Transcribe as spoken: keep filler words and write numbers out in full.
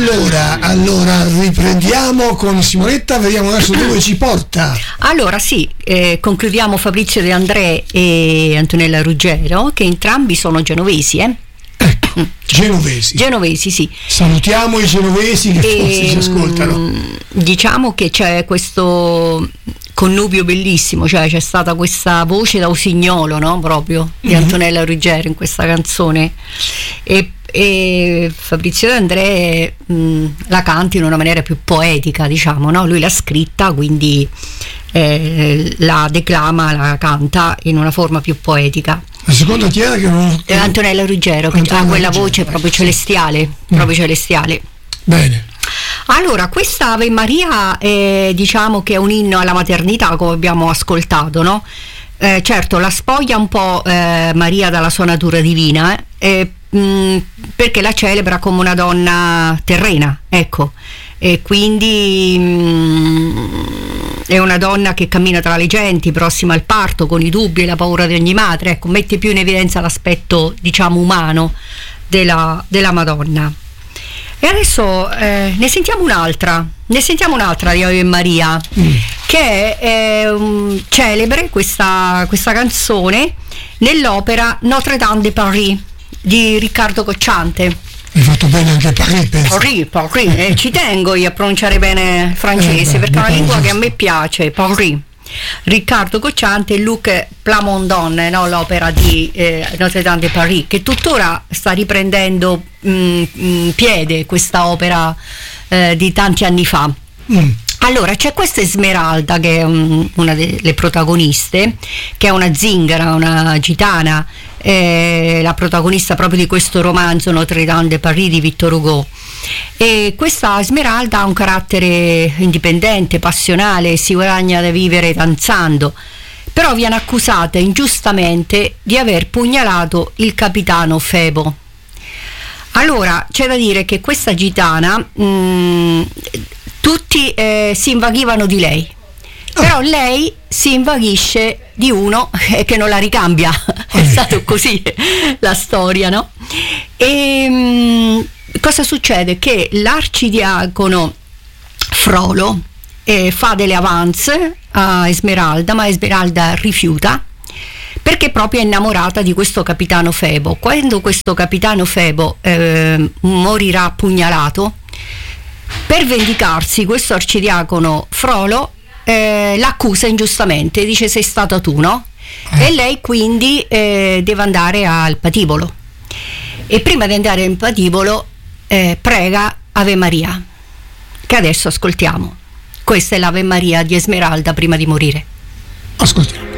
Allora, allora riprendiamo con Simonetta, vediamo adesso dove ci porta. Allora sì, eh, concludiamo Fabrizio De André e Antonella Ruggero, che entrambi sono genovesi, eh? Ecco, genovesi. Genovesi, sì. Salutiamo i genovesi che e, forse ci ascoltano. Diciamo che c'è questo connubio bellissimo, cioè c'è stata questa voce da usignolo, no? Proprio di mm-hmm. Antonella Ruggero in questa canzone, e e Fabrizio De André mh, la canta in una maniera più poetica, diciamo, no? Lui l'ha scritta, quindi eh, la declama, la canta in una forma più poetica. La seconda chi era? Che non... eh, Antonella Ruggero, che ha quella Ruggero. voce proprio celestiale, mm. proprio celestiale. Bene. Allora, questa Ave Maria eh, diciamo che è un inno alla maternità, come abbiamo ascoltato, no? Eh, certo, la spoglia un po' eh, Maria dalla sua natura divina, eh, mh, perché la celebra come una donna terrena, ecco, e quindi mh, è una donna che cammina tra le genti, prossima al parto, con i dubbi e la paura di ogni madre, ecco, mette più in evidenza l'aspetto, diciamo, umano della, della Madonna. E adesso eh, ne sentiamo un'altra, ne sentiamo un'altra di Ave Maria, mm. che è um, celebre questa, questa canzone nell'opera Notre Dame de Paris di Riccardo Cocciante. Hai fatto bene anche Paris, penso. Paris, Paris, eh, ci tengo io a pronunciare bene il francese, eh, beh, perché è una lingua giusto. Che a me piace, Paris. Riccardo Cocciante e Luc Plamondon, no? L'opera di eh, Notre Dame de Paris, che tuttora sta riprendendo mh, mh, piede, questa opera eh, di tanti anni fa. Mm. Allora c'è questa Esmeralda, che è un, una delle protagoniste, che è una zingara, una gitana, eh, la protagonista proprio di questo romanzo Notre Dame de Paris di Victor Hugo. E questa Esmeralda ha un carattere indipendente, passionale, si guadagna da vivere danzando, però viene accusata ingiustamente di aver pugnalato il capitano Febo. Allora c'è da dire che questa gitana mh, tutti eh, si invaghivano di lei, però lei si invaghisce di uno eh, che non la ricambia. È stato così la storia, no? E mh, cosa succede? Che l'arcidiacono Frollo eh, fa delle avance a Esmeralda, ma Esmeralda rifiuta, perché proprio è innamorata di questo capitano Febo. Quando questo capitano Febo eh, morirà pugnalato, per vendicarsi questo arcidiacono Frollo eh, l'accusa ingiustamente, dice sei stata tu, no? Eh. E lei quindi eh, deve andare al patibolo, e prima di andare al patibolo eh, prega Ave Maria, che adesso ascoltiamo. Questa è l'Ave Maria di Esmeralda prima di morire. Ascoltiamo.